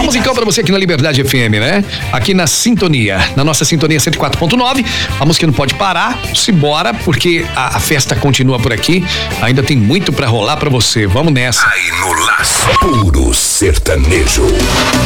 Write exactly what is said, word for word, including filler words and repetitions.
musicão pra você aqui na Liberdade F M, né? Aqui na sintonia, na nossa sintonia cento e quatro ponto nove. A música não pode parar, simbora, porque a, a festa continua por aqui. Ainda tem muito pra rolar pra você. Vamos nessa. Aí no laço, puro sertanejo.